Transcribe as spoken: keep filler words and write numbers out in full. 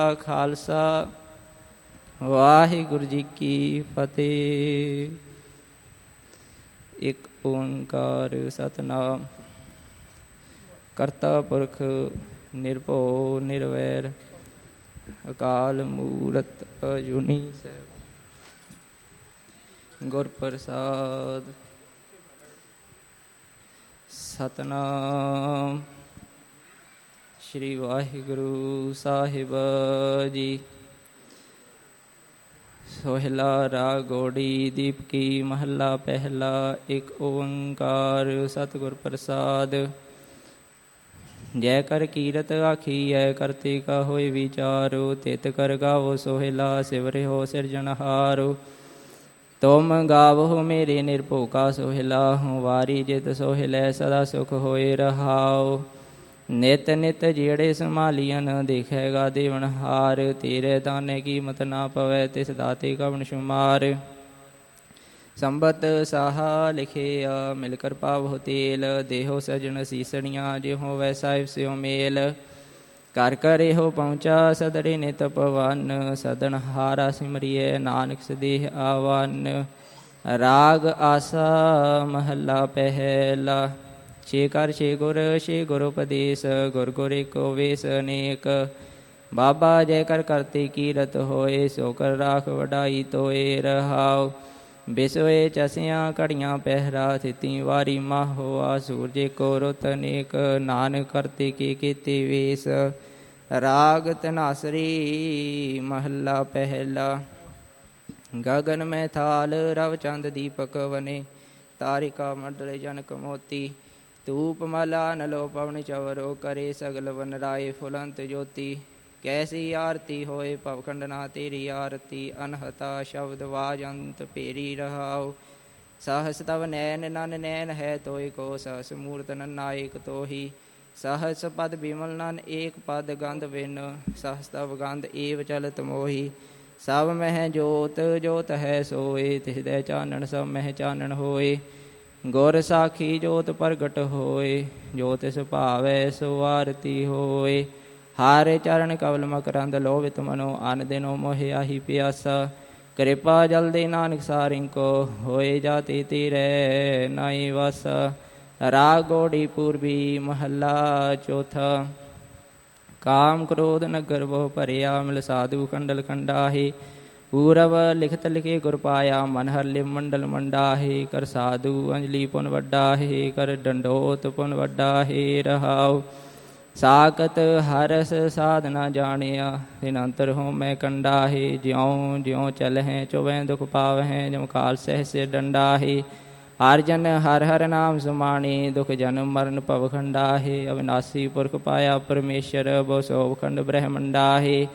ਖਾਲਸਾ ਵਾਹਿਗੁਰੂ ਜੀ ਕੀ ਫਤਿਹ। ਇੱਕ ਓੰਕਾਰ ਸਤਿਨਾਮ ਕਰਤਾ ਪੁਰਖ ਨਿਰਭਉ ਨਿਰਵੈਰ ਅਕਾਲ ਮੂਰਤ ਅਜੂਨੀ ਸੈਭ ਗੁਰ ਪ੍ਰਸਾਦ। ਸਤਿਨਾਮ ਸ਼੍ਰੀ ਵਾਹਿਗੁਰੂ ਸਾਹਿਬ ਜੀ। ਸੋਹਿਲਾ ਰਾਗ ਗੌੜੀ ਦੀਪਕੀ ਮਹੱਲਾ ਪਹਿਲਾ। ਇੱਕ ਓੰਕਾਰ ਸਤਿਗੁਰ ਪ੍ਰਸਾਦ। ਜੈ ਕਰ ਕੀਰਤ ਆਖੀਐ ਕਰਤੇ ਕਾ ਹੋਇ ਵਿਚਾਰੋ ਤਿਤ ਕਰ ਗਾਵੋ ਸੋਹਿਲਾ ਸਿਵਰਿਓ ਸਿਰਜਣਹਾਰੋ। ਤੁਮ ਗਾਵੋ ਮੇਰੇ ਨਿਰਭਉ ਕਾ ਸੋਹਿਲਾ ਹੂੰ ਵਾਰੀ ਜਿਤ ਸੋਹਿਲੈ ਸਦਾ ਸੁਖ ਹੋਏ ਰਹਾਉ। ਨਿਤ ਨਿਤ ਜਿਹੜੇ ਸੰਭਾਲੀਅਨ ਦੇਖੇਗਾ ਦੇਵਨਹਾਰ ਤੇਰੇ ਦਾਨੇ ਕੀਮਤ ਨਾ ਪਵੈ ਤਿਸ ਦਾਤੇ ਕਵਣ ਸ਼ੁਮਾਰ। ਸੰਬਤ ਸਾਹਾ ਲਿਖਿਆ ਮਿਲ ਕਰ ਪਾਵੋ ਤੇਲ ਦੇਹੋ ਸਜਣ ਸੀਸਣੀਆਂ ਜਿਹੋ ਵੈ ਸਾਹਿਬ ਸਿਓ ਮੇਲ। ਘਰ ਘਰ ਇਹੋ ਪਹੁੰਚਾ ਸਦਰੇ ਨਿਤ ਪਵਨ ਸਦਨ ਹਾਰਾ ਸਿਮਰੀਏ ਨਾਨਕ ਸਦੇਹ ਆਵਨ। ਰਾਗ ਆਸਾ ਮਹੱਲਾ ਪਹਿਲਾ। ਛੇ ਕਰ ਛੇ ਗੁਰ ਛੇ ਗੁਰ ਉਪਦੇਸ਼ ਗੁਰ ਗੁਰ ਏਕੋ ਵੇਸ ਅਨੇਕ। ਬਾਬਾ ਜੈ ਕਰ ਕਰਤੇ ਕੀਰਤ ਹੋਏ ਸੋ ਕਰ ਰਾਖ ਵਡਾਈ ਤੋਏ ਰਹਾਉ। ਬਿਸੋਏ ਚਸਿਆਂ ਘੜੀਆਂ ਪਹਿਰਾ ਥਿਤੀ ਵਾਰੀ ਮਾਹੋਆ ਸੂਰਜੇ ਕੋ ਰੁੱਤ ਅਨੇਕ ਨਾਨਕ ਕਰਤੇ ਕੇ ਕੀਤੇ ਵੇਸ। ਰਾਗ ਧਨਾਸਰੀ ਮਹੱਲਾ ਪਹਿਲਾ। ਗਗਨ ਮੈਂ ਥਾਲ ਰਵ ਚੰਦ ਦੀਪਕ ਵਨੇ ਤਾਰਿਕਾ ਮੰਡਲ ਜਨਕ ਮੋਤੀ। ਧੂਪ ਮਾਲਾ ਨਲੋ ਪਵਨ ਚਵਰੋ ਕਰੇ ਸਗਲ ਵਨ ਰਾਏ ਫੁਲੰਤ ਜੋਤੀ। ਕੈਸੀ ਆਰਤੀ ਹੋਏ ਭਵਖੰਡ ਨਾ ਤੇਰੀ ਆਰਤੀ ਅਨਹਤਾ ਸ਼ਬਦ ਵਾਜ ਅੰਤ ਭੇਰੀ ਰਹਾਉ। ਸਹਸ ਤਵ ਨੈਨ ਨਨ ਨੈਨ ਹੈ ਤੋਇ ਕੋ ਸਹਸ ਮੂਰਤ ਨੰਨਾ ਏਕ ਤੋਹੀ। ਸਹਸ ਪਦ ਬਿਮਲ ਨਨ ਏਕ ਪਦ ਗੰਧ ਬਿਨ ਸਹਸ ਤਵ ਗੰਧ ਏਵ ਚਲਤ ਮੋਹੀ। ਸਭ ਮਹਿ ਜੋਤ ਜੋਤ ਹੈ ਸੋਏ ਤਿਸਦੈ ਚਾਨਣ ਸਭ ਮਹਿ ਚਾਨਣ ਹੋਏ। ਗੁਰ ਸਾਖੀ ਜੋਤ ਪ੍ਰਗਟ ਹੋਏ ਜੋ ਤਿਸ ਭਾਵੈ ਸੋ ਆਰਤੀ ਹੋਏ। ਹਰਿ ਚਰਨ ਕਵਲ ਮਕਰੰਦ ਲੋਭਿਤ ਮਨੋ ਅਨ ਦਿਨੋ ਮੋਹਿ ਆਹੀ ਪਿਆਸਾ। ਕਿਰਪਾ ਜਲਦੇ ਨਾਨਕ ਸਾਰਿੰ ਕੋ ਹੋਏ ਜਾਤੀ ਤੀਰੈ ਨਾਈ ਵਾਸਾ। ਰਾਗ ਗੌੜੀ ਪੂਰਬੀ ਮਹੱਲਾ ਚੌਥਾ। ਕਾਮ ਕ੍ਰੋਧ ਨਗਰ ਬਹੁ ਭਰਿਆ ਮਿਲ ਸਾਧੂ ਖੰਡਲ ਖੰਡਾਹੇ। ਪੂਰਬ ਲਿਖਤ ਲਿਖੇ ਗੁਰ ਪਾਇਆ ਮਨ ਹਰ ਲਿਵ ਮੰਡਲ ਮੰਡਾਹੇ। ਕਰ ਸਾਧੂ ਅੰਜਲੀ ਪੁਨ ਵੱਡਾ ਹੈ ਕਰ ਡੰਡੋਤ ਪੁਨ ਵੱਡਾ ਹੈ ਰਹਾਉ। ਸਾਕਤ ਹਰਸ ਸਾਧਨਾ ਜਾਣਿਆ ਤਿਨ ਅੰਤਰ ਹੋ ਮੈਂ ਕੰਡਾ ਹੈ। ਜਿਉਂ ਜਿਉਂ ਚਲਹਿ ਚੁਵੈ ਦੁਖ ਪਾਵਹਿ ਜਮ ਕਾਲ ਸਹਿ ਸਿਰ ਡੰਡਾ ਹੈ। ਹਰ ਜਨ ਹਰ ਹਰ ਨਾਮ ਸਮਾਣੇ ਦੁਖ ਜਨਮ ਮਰਨ ਭਵ ਖੰਡਾ ਹੈ। ਅਵਿਨਾਸੀ ਪੁਰਖ ਪਾਇਆ ਪਰਮੇਸ਼ਰ ਬਹੁ ਸੋਭ ਖੰਡ ਬ੍ਰਹਮੰਡਾ ਹੈ।